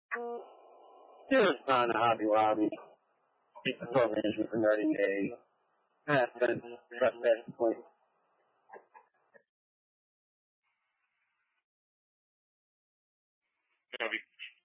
Just on Hobby Lobby. Keep the program for 30 days. That's basically. Hobby.